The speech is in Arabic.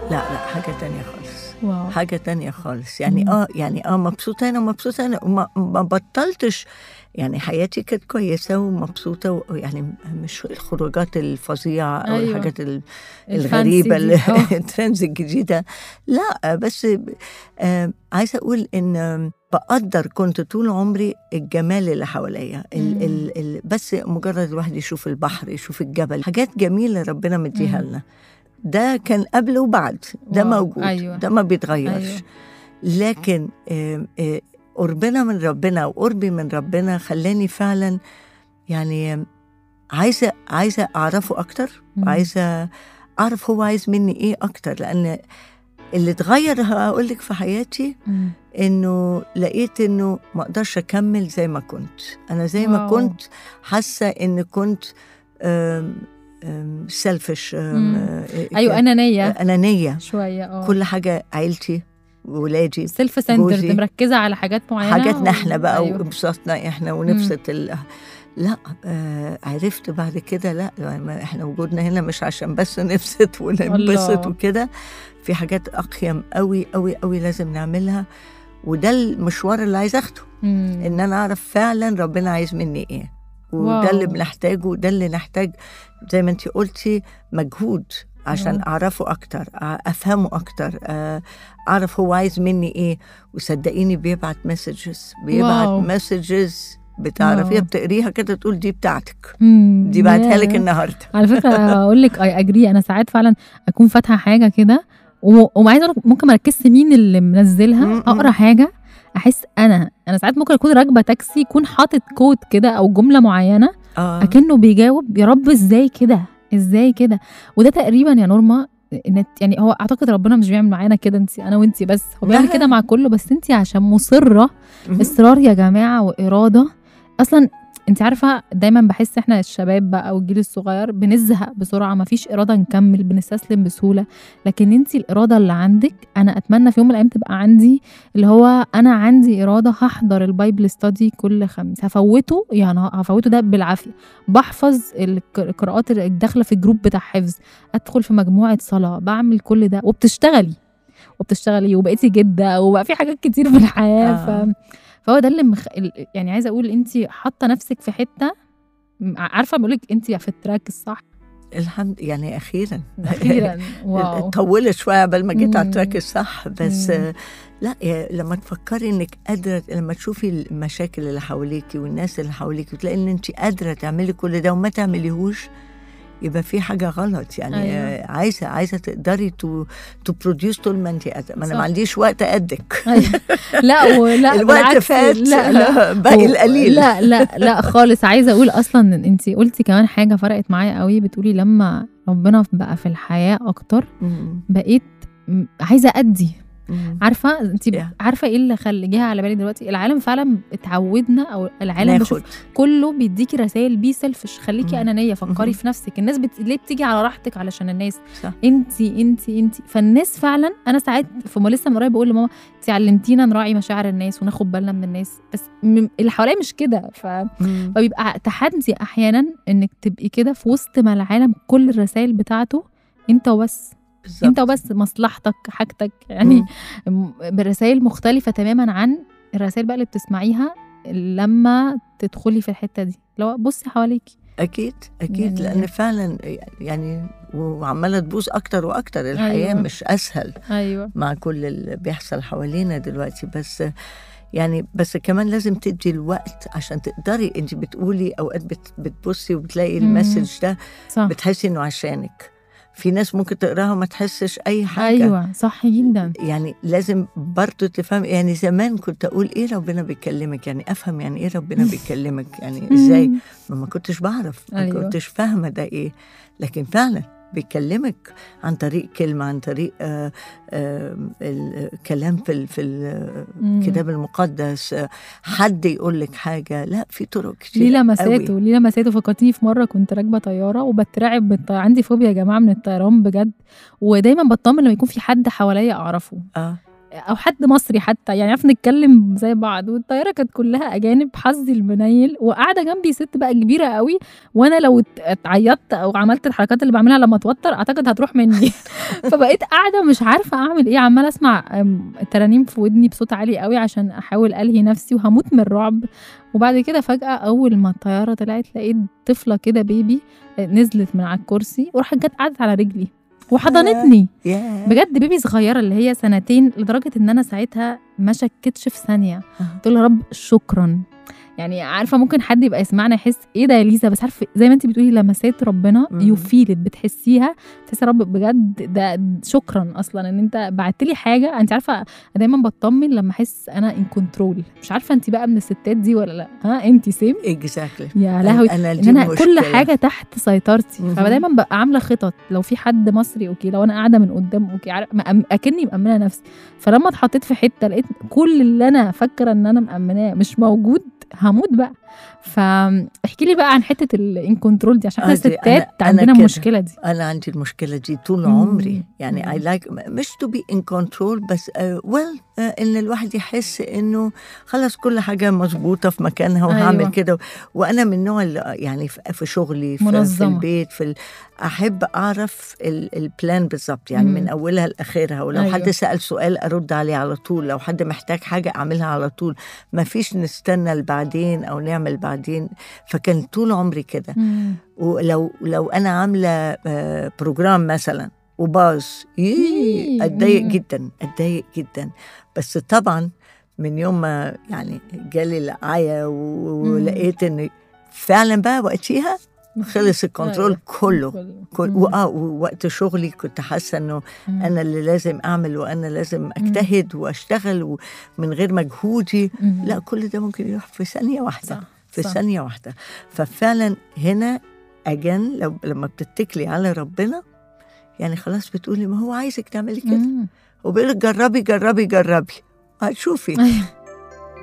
لا حاجة تانية خالص. واو. حاجة تانية خالص يعني مبسوطة أنا ومبسوطة أنا ما بطلتش يعني. حياتي كانت كويسة ومبسوطة يعني مش الخروجات الفظيعة أو أيوة. الحاجات الغريبة الترندز الجديدة، لا بس عايزة أقول إن بقدر كنت طول عمري الجمال اللي حواليا، بس مجرد الواحد يشوف البحر يشوف الجبل، حاجات جميلة ربنا مديها لنا. ده كان قبل وبعد، ده موجود. أيوة. ده ما بيتغيرش. أيوة. لكن قربنا من ربنا وقربي من ربنا خلاني فعلا يعني عايزة أعرفه أكتر، وعايزة أعرف هو عايز مني إيه أكتر. لأن اللي اتغير هقولك في حياتي إنه لقيت إنه ما أقدرش أكمل زي ما كنت. أنا زي ما كنت حاسة إن كنت سيلفش. أيوة أنانية شوية. كل حاجة عيلتي وولادي، سيلف سنترد، مركزة على حاجات معينة، حاجاتنا احنا بقى. أيوة. وانبساطنا احنا ونبسط لا عرفت بعد كده لا احنا وجودنا هنا مش عشان بس نبسط وننبسط وكده، في حاجات أقيم قوي قوي قوي لازم نعملها. وده المشوار اللي عايز أخده، إن أنا أعرف فعلا ربنا عايز مني إيه. وده اللي بنحتاجه، وده اللي نحتاج زي ما انتي قلتي مجهود عشان أعرفه أكتر، أفهمه أكتر، أعرف هو عايز مني إيه. وصدقيني بيبعت مسجز بتعرفيها بتقريها كده تقول دي بتاعتك، دي بعتها لك النهارده. على فكرة أقول لك أجري، أنا ساعات فعلا أكون فاتحة حاجة كده وعايزة أقول ممكن مركزش مين اللي منزلها، أقرأ حاجة أحس أنا ساعات ممكن أكون راكبة تاكسي يكون حاطط كود كده أو جملة معينة أكنه بيجاوب يا رب إزاي كده. وده تقريبا يا نورما يعني هو أعتقد ربنا مش بيعمل معانا كده انت أنا وانت بس، هو بيعمل كده مع كله، بس انت عشان مصرة. إصرار يا جماعة وإرادة. أصلا انت عارفة دايما بحس احنا الشباب بقى او الجيل الصغير بنزهق بسرعة، مفيش إرادة نكمل، بنستسلم بسهولة. لكن انت الإرادة اللي عندك، انا اتمنى في يوم من الايام تبقى عندي، اللي هو انا عندي إرادة هحضر البايبل ستادي كل خميس، هفوته ده بالعافية، بحفظ القراءات الداخلة في الجروب بتاع حفظ، ادخل في مجموعة صلاة، بعمل كل ده وبتشتغلي وبقيتي جدة وبقى في حاجات كتير في الحياة. فهو ده اللي يعني عايزه اقول انت حاطه نفسك في حته، عارفه بقولك انت في التراك الصح. الحمد يعني اخيرا واو. طولت شويه قبل ما جيت على التراك الصح، بس لا لما تفكري انك قادره، لما تشوفي المشاكل اللي حواليكي والناس اللي حواليكي وتلاقي ان انت قادره تعملي كل ده وما تعمليهوش، يبقى في حاجة غلط يعني. أيوة. عايزة تقدري تو بروديوس طول ما انت قادرة. ما انا ما عنديش وقت قدك. أيوة. لا الوقت فات. لا باقي القليل. لا خالص. عايزة اقول اصلا انت قلتي كمان حاجة فرقت معايا قوي، بتقولي لما ربنا بقى في الحياة اكتر بقيت عايزة أدي. عارفة انت عارفة ايه اللي جه على بالي دلوقتي؟ العالم فعلا اتعودنا، او العالم بشوف كله بيديكي رسائل بي سيلفش، خليكي انانية، فكري في نفسك. الناس ليه بتيجي على راحتك؟ علشان الناس انت فالناس فعلا. انا ساعات لسه من قريب بقول لماما انت علمتينا نراعي مشاعر الناس وناخد بالنا من الناس، بس اللي حواليا مش كده. فبيبقى تحدي احيانا انك تبقي كده في وسط ما العالم كل الرسائل بتاعته انت وبس بالزبط. انت وبس، مصلحتك، حاجتك، يعني برسائل مختلفة تماما عن الرسائل بقى اللي بتسمعيها لما تدخلي في الحتة دي. لو بصي حواليكي أكيد يعني لأن فعلا يعني وعمالة تبوظ أكتر وأكتر الحياة. أيوة. مش أسهل. أيوة. مع كل اللي بيحصل حوالينا دلوقتي، بس كمان لازم تدي الوقت عشان تقدري. انت بتقولي أوقات بتبصي وبتلاقي المسج ده صح. بتحسي إنه عشانك. في ناس ممكن تقراها وما تحسش أي حاجة. أيوة صح جدا. يعني لازم برضو تفهم. يعني زمان كنت أقول إيه ربنا بيكلمك، يعني أفهم يعني إيه ربنا بيكلمك، يعني إزاي. ما كنتش بعرف. ما أيوة. كنتش فاهمة ده إيه، لكن فعلا بيكلمك عن طريق كلمة، عن طريق الكلام في الكتاب المقدس. حد يقول لك حاجة، لا في طرق كتير. ليه لمساته فكرتني في مرة كنت راكبة طيارة وبترعب عندي فوبيا يا جماعة من الطيران بجد، ودايما بطمن لما يكون في حد حواليا أعرفه. او حد مصري حتى، يعني عارف نتكلم زي بعض، والطياره كانت كلها اجانب، حظي المنيل وقاعده جنبي ست بقى كبيره قوي، وانا لو اتعيطت او عملت الحركات اللي بعملها لما اتوتر اعتقد هتروح مني. فبقيت قاعده مش عارفه اعمل ايه، عماله اسمع ترانيم في ودني بصوت عالي قوي عشان احاول الهي نفسي، وهموت من الرعب. وبعد كده فجاه اول ما الطياره طلعت لقيت طفله كده بيبي نزلت من على الكرسي وراحت جت قعدت على رجلي وحضنتني. بجد بيبي صغيره اللي هي 2 سنين، لدرجه ان انا ساعتها ما شكتش في ثانيه، قلت له يا رب شكرا. يعني عارفه ممكن حد يبقى يسمعنا يحس ايه ده يا ليزا، بس عارفه زي ما انت بتقولي لمسات ربنا يفيلت بتحسيها، تحسي يا رب بجد ده شكرا اصلا ان انت بعت لي حاجه. انت عارفه دايما بطمن لما احس انا ان كنترول. مش عارفه انت بقى من الستات دي ولا لا؟ ها انت سيم اكزاكتلي يا لهوي، ان انا كل حاجه تحت سيطرتي. فدايما ببقى عامله خطط، لو في حد مصري اوكي، لو انا قاعده من قدام اوكي، اكني مأمنه نفسي. فلما اتحطيت في حته لقيت كل اللي انا فاكره ان انا مأمناه مش موجود، هموت بقى. فاحكي لي بقى عن حته الان كنترول دي، عشان احنا الستات عندنا المشكله دي. انا عندي المشكله دي طول عمري. يعني اي لايك مش تو بي ان كنترول، بس ان الواحد يحس انه خلاص كل حاجه مظبوطه في مكانها وهعمل أيوة. كده. وانا من النوع يعني في شغلي في البيت احب اعرف البلان بالظبط، يعني من اولها لاخرها. ولو أيوة. حد سأل سؤال ارد عليه على طول، لو حد محتاج حاجه اعملها على طول، ما فيش نستنى بعدين او نعمل بعدين. فكان طول عمري كده. ولو انا عامله بروجرام مثلا وباظ اتضايق جدا. بس طبعا من يوم ما يعني جالي العيا ولقيت ان فعلا بقى وقتيها خلص الكنترول كله. ووقت شغلي كنت حاسه انه انا اللي لازم اعمل، وانا لازم اجتهد واشتغل ومن غير مجهودي. لا، كل ده ممكن يروح في ثانيه واحده. ثانيه واحده. ففعلا هنا لما بتتكلي على ربنا، يعني خلاص بتقولي ما هو عايزك تعملي كده، وبيقولك جربي هتشوفي.